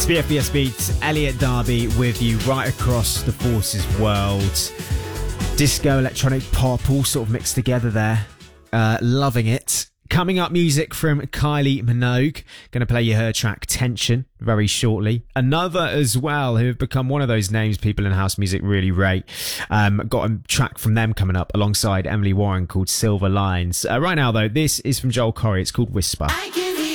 BFBS Beats, Elliot Darby with you right across the Forces world. Disco, electronic, pop, all sort of mixed together there. Loving it. Coming up, music from Kylie Minogue. Going to play you her track Tension very shortly. Another as well who have become one of those names people in house music really rate. Got a track from them coming up alongside Emily Warren called Silver Lines. Right now though, this is from Joel Corry. It's called Whisper.